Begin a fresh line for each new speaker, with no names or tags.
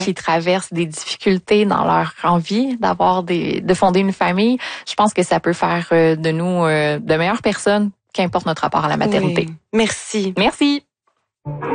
qui traversent des difficultés dans leur envie de fonder une famille, je pense que ça peut faire de nous de meilleures personnes, qu'importe notre rapport à la maternité.
Oui. Merci.
Merci.